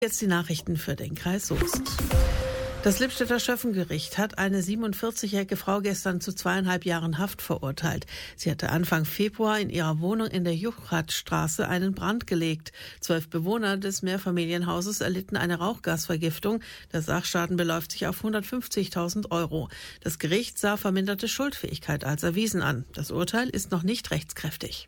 Jetzt die Nachrichten für den Kreis Soest. Das Lippstädter Schöffengericht hat eine 47-jährige Frau gestern zu 2,5 Jahren Haft verurteilt. Sie hatte Anfang Februar in ihrer Wohnung in der Juchratstraße einen Brand gelegt. 12 Bewohner des Mehrfamilienhauses erlitten eine Rauchgasvergiftung. Der Sachschaden beläuft sich auf 150.000 €. Das Gericht sah verminderte Schuldfähigkeit als erwiesen an. Das Urteil ist noch nicht rechtskräftig.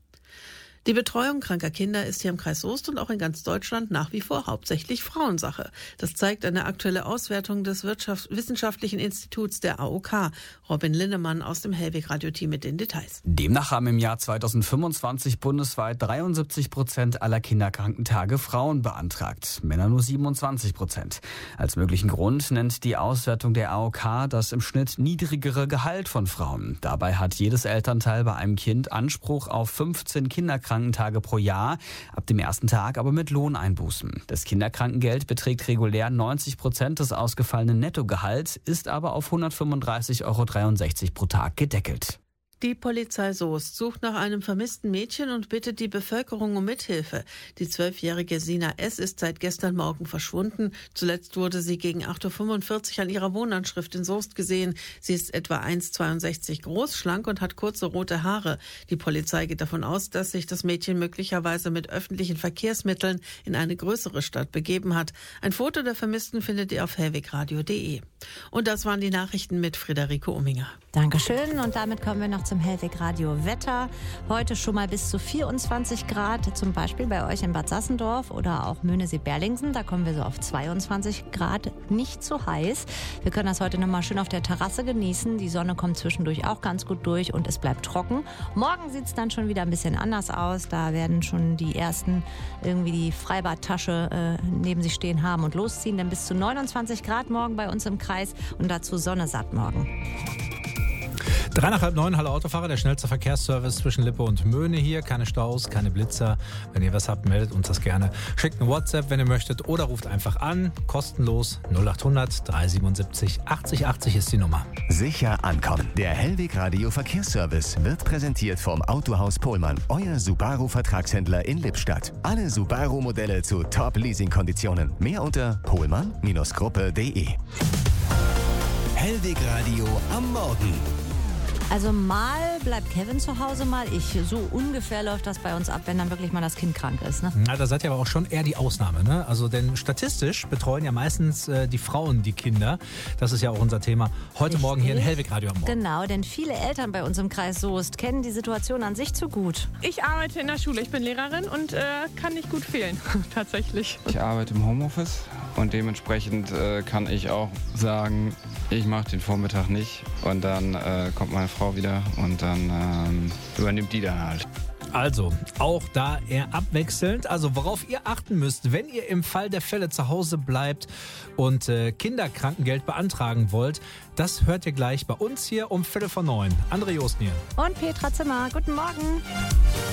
Die Betreuung kranker Kinder ist hier im Kreis Soest und auch in ganz Deutschland nach wie vor hauptsächlich Frauensache. Das zeigt eine aktuelle Auswertung des Wissenschaftlichen Instituts der AOK. Robin Linnemann aus dem Hellweg-Radio-Team mit den Details. Demnach haben im Jahr 2025 bundesweit 73% aller Kinderkrankentage Frauen beantragt, Männer nur 27%. Als möglichen Grund nennt die Auswertung der AOK das im Schnitt niedrigere Gehalt von Frauen. Dabei hat jedes Elternteil bei einem Kind Anspruch auf 15 Kinderkrankentage pro Jahr, ab dem ersten Tag aber mit Lohneinbußen. Das Kinderkrankengeld beträgt regulär 90% des ausgefallenen Nettogehalts, ist aber auf 135,63 € pro Tag gedeckelt. Die Polizei Soest sucht nach einem vermissten Mädchen und bittet die Bevölkerung um Mithilfe. Die 12-jährige Sina S. ist seit gestern Morgen verschwunden. Zuletzt wurde sie gegen 8:45 Uhr an ihrer Wohnanschrift in Soest gesehen. Sie ist etwa 1,62 groß, schlank und hat kurze rote Haare. Die Polizei geht davon aus, dass sich das Mädchen möglicherweise mit öffentlichen Verkehrsmitteln in eine größere Stadt begeben hat. Ein Foto der Vermissten findet ihr auf hellwegradio.de. Und das waren die Nachrichten mit Friederike Umminger. Dankeschön. Und damit kommen wir noch zum Hellweg-Radio Wetter. Heute schon mal bis zu 24 Grad, zum Beispiel bei euch in Bad Sassendorf oder auch Möhnesee-Berlingsen. Da kommen wir so auf 22 Grad, nicht zu heiß. Wir können das heute nochmal schön auf der Terrasse genießen. Die Sonne kommt zwischendurch auch ganz gut durch und es bleibt trocken. Morgen sieht es dann schon wieder ein bisschen anders aus. Da werden schon die ersten irgendwie die Freibadtasche neben sich stehen haben und losziehen. Denn bis zu 29 Grad morgen bei uns im Kreis und dazu Sonne satt morgen. 3 nach halb 9, hallo Autofahrer, der schnellste Verkehrsservice zwischen Lippe und Möhne hier. Keine Staus, keine Blitzer. Wenn ihr was habt, meldet uns das gerne. Schickt eine WhatsApp, wenn ihr möchtet, oder ruft einfach an. Kostenlos 0800 377 80 80 ist die Nummer. Sicher ankommen. Der Hellweg-Radio Verkehrsservice wird präsentiert vom Autohaus Pohlmann, euer Subaru-Vertragshändler in Lippstadt. Alle Subaru-Modelle zu Top-Leasing-Konditionen. Mehr unter pohlmann-gruppe.de. Hellweg-Radio am Morgen. Also mal bleibt Kevin zu Hause, mal ich. So ungefähr läuft das bei uns ab, wenn dann wirklich mal das Kind krank ist. Ne? Na, da seid ihr aber auch schon eher die Ausnahme. Ne? Also denn statistisch betreuen ja meistens die Frauen die Kinder. Das ist ja auch unser Thema heute Richtig. Morgen hier in Hellweg-Radio am Morgen. Genau, denn viele Eltern bei uns im Kreis Soest kennen die Situation an sich zu gut. Ich arbeite in der Schule, ich bin Lehrerin und kann nicht gut fehlen, tatsächlich. Ich arbeite im Homeoffice und dementsprechend kann ich auch sagen, ich mache den Vormittag nicht und dann kommt meine Frau wieder und dann übernimmt die dann halt. Also, auch da eher abwechselnd. Also, worauf ihr achten müsst, wenn ihr im Fall der Fälle zu Hause bleibt und Kinderkrankengeld beantragen wollt, das hört ihr gleich bei uns hier um 8:45. André Joosten hier. Und Petra Zimmer, guten Morgen.